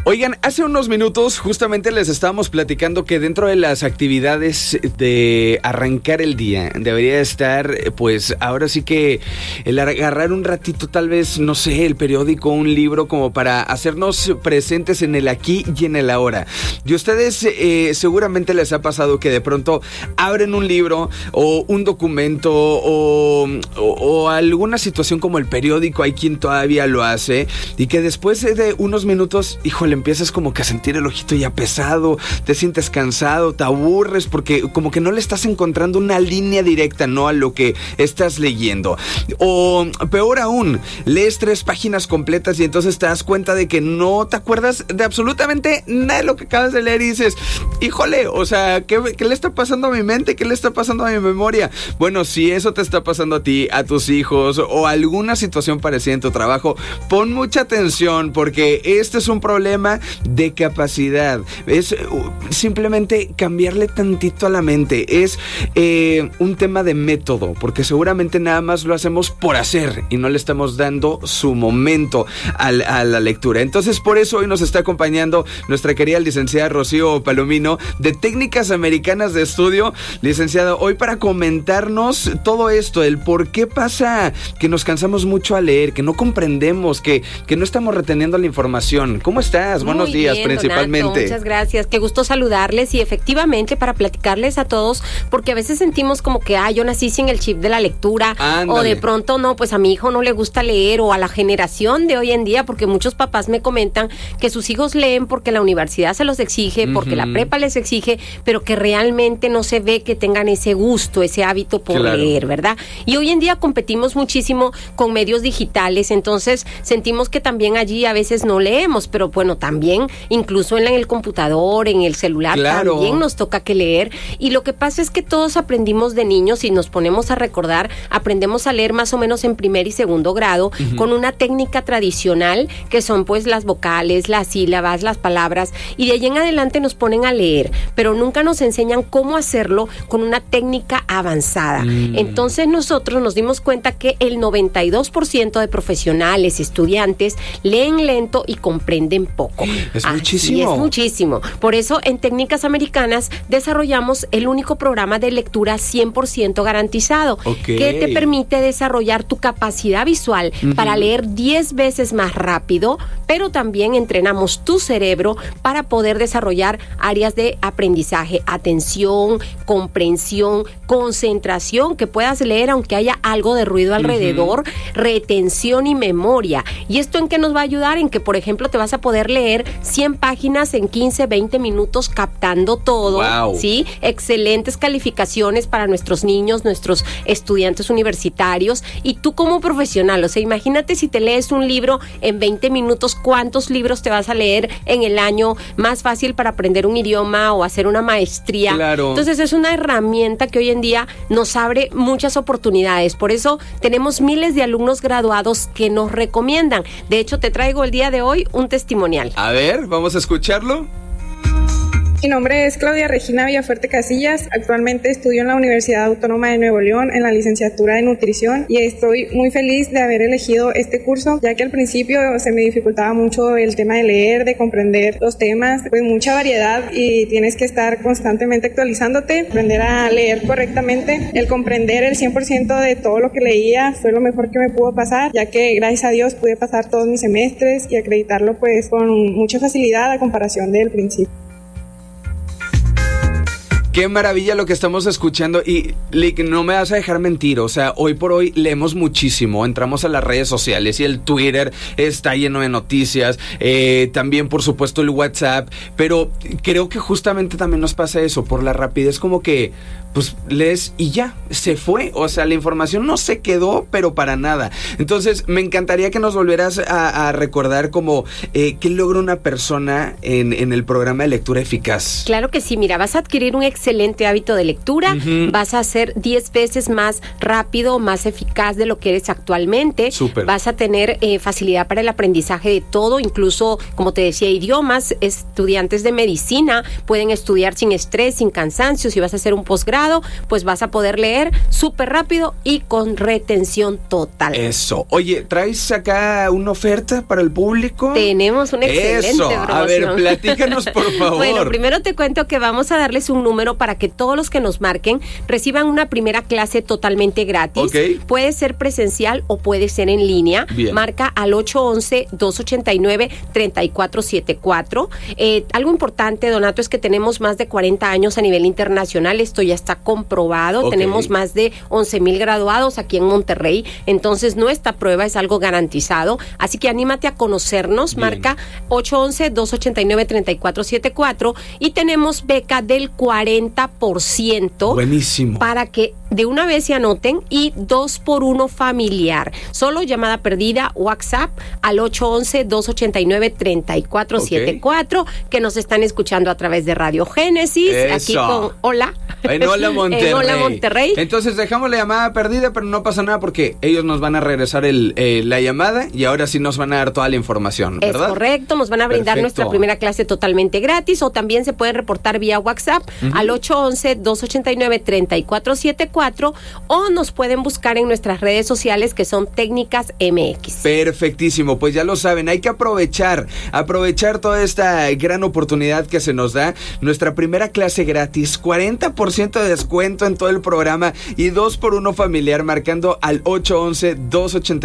Oigan, hace unos minutos justamente les estábamos platicando que dentro de las actividades de arrancar el día debería estar, pues ahora sí que el agarrar un ratito, tal vez, no sé, el periódico, un libro, como para hacernos presentes en el aquí y en el ahora. Y ustedes seguramente les ha pasado que de pronto abren un libro o un documento o alguna situación como el periódico, hay quien todavía lo hace, y que después de unos minutos, híjole, empiezas como que a sentir el ojito ya pesado, te sientes cansado, te aburres porque como que no le estás encontrando una línea directa, ¿no?, a lo que estás leyendo. O peor aún, lees 3 páginas completas y entonces te das cuenta de que no te acuerdas de absolutamente nada de lo que acabas de leer y dices, híjole, o sea, ¿qué le está pasando a mi mente? ¿Qué le está pasando a mi memoria? Bueno, si eso te está pasando a ti, a tus hijos o alguna situación parecida en tu trabajo, pon mucha atención porque este es un problema de capacidad. Es simplemente cambiarle tantito a la mente. Es un tema de método, porque seguramente nada más lo hacemos por hacer y no le estamos dando su momento a la lectura. Entonces, por eso hoy nos está acompañando nuestra querida licenciada Rocío Palomino de Técnicas Americanas de Estudio. Licenciada, hoy para comentarnos todo esto, el por qué pasa que nos cansamos mucho a leer, que no comprendemos, que no estamos reteniendo la información. ¿Cómo estás? Buenos días, bien, principalmente. Donato, muchas gracias. Qué gusto saludarles y efectivamente para platicarles a todos, porque a veces sentimos como que, yo nací sin el chip de la lectura. Ándale. O de pronto no, pues a mi hijo no le gusta leer, o a la generación de hoy en día, porque muchos papás me comentan que sus hijos leen porque la universidad se los exige, porque la prepa les exige, pero que realmente no se ve que tengan ese gusto, ese hábito por leer, ¿verdad? Y hoy en día competimos muchísimo con medios digitales, entonces sentimos que también allí a veces no leemos, pero bueno, también incluso en el computador, en el celular, también nos toca que leer. Y lo que pasa es que todos aprendimos de niños, y nos ponemos a recordar, aprendemos a leer más o menos en primer y segundo grado, con una técnica tradicional que son pues las vocales, las sílabas, las palabras, y de ahí en adelante nos ponen a leer, pero nunca nos enseñan cómo hacerlo con una técnica avanzada. Entonces nosotros nos dimos cuenta que el 92% de profesionales, estudiantes, leen lento y comprenden poco. Es muchísimo. Es muchísimo. Por eso en Técnicas Americanas desarrollamos el único programa de lectura 100% garantizado, que te permite desarrollar tu capacidad visual para leer 10 veces más rápido, pero también entrenamos tu cerebro para poder desarrollar áreas de aprendizaje, atención, comprensión, concentración, que puedas leer aunque haya algo de ruido alrededor, retención y memoria. ¿Y esto en qué nos va a ayudar? En que, por ejemplo, te vas a poder leer 100 páginas en 15, 20 minutos captando todo, ¿sí? Excelentes calificaciones para nuestros niños, nuestros estudiantes universitarios, y tú como profesional, o sea, imagínate si te lees un libro en 20 minutos, ¿cuántos libros te vas a leer en el año? Más fácil para aprender un idioma o hacer una maestría. Entonces es una herramienta que hoy en día nos abre muchas oportunidades. Por eso tenemos miles de alumnos graduados que nos recomiendan. De hecho, te traigo el día de hoy un testimonial. A ver, vamos a escucharlo. Mi nombre es Claudia Regina Villafuerte Casillas. Actualmente estudio en la Universidad Autónoma de Nuevo León en la licenciatura de nutrición, y estoy muy feliz de haber elegido este curso, ya que al principio se me dificultaba mucho el tema de leer, de comprender los temas, pues mucha variedad y tienes que estar constantemente actualizándote, aprender a leer correctamente. El comprender el 100% de todo lo que leía fue lo mejor que me pudo pasar, ya que gracias a Dios pude pasar todos mis semestres y acreditarlo pues con mucha facilidad a comparación del principio. Qué maravilla lo que estamos escuchando, y Lick, no me vas a dejar mentir, o sea, hoy por hoy leemos muchísimo, entramos a las redes sociales y el Twitter está lleno de noticias, también por supuesto el WhatsApp, pero creo que justamente también nos pasa eso, por la rapidez, como que pues lees y ya, se fue, o sea, la información no se quedó, pero para nada. Entonces, me encantaría que nos volvieras a recordar como qué logra una persona en el programa de lectura eficaz. Claro que sí, mira, vas a adquirir un excelente hábito de lectura, vas a ser 10 veces más rápido, más eficaz de lo que eres actualmente. Súper. Vas a tener facilidad para el aprendizaje de todo, incluso, como te decía, idiomas. Estudiantes de medicina pueden estudiar sin estrés, sin cansancio. Si vas a hacer un posgrado, garantizado, pues vas a poder leer súper rápido y con retención total. Eso. Oye, ¿traes acá una oferta para el público? Tenemos una excelente promoción. A ver, platícanos, por favor. Bueno, primero te cuento que vamos a darles un número para que todos los que nos marquen reciban una primera clase totalmente gratis. Okay. Puede ser presencial o puede ser en línea. Bien. Marca al 811-289-3474. Algo importante, Donato, es que tenemos más de 40 años a nivel internacional. Esto ya está comprobado. Okay. Tenemos más de 11,000 graduados aquí en Monterrey. Entonces, nuestra prueba es algo garantizado. Así que anímate a conocernos. Bien. Marca 811-289-3474 y tenemos beca del 40%. Buenísimo. Para que de una vez se anoten y 2x1 familiar. Solo llamada perdida, WhatsApp al 811-289-3474, que nos están escuchando a través de Radio Génesis. Eso. Aquí con Hola. En Hola Monterrey. En Hola Monterrey. Entonces dejamos la llamada perdida, pero no pasa nada porque ellos nos van a regresar la llamada y ahora sí nos van a dar toda la información, ¿verdad? Es correcto, nos van a brindar nuestra primera clase totalmente gratis, o también se pueden reportar vía WhatsApp al 811-289-3474 o nos pueden buscar en nuestras redes sociales que son Técnicas MX. Perfectísimo, pues ya lo saben, hay que aprovechar toda esta gran oportunidad que se nos da. Nuestra primera clase gratis, 40% de descuento en todo el programa y 2x1 familiar, marcando al 811-289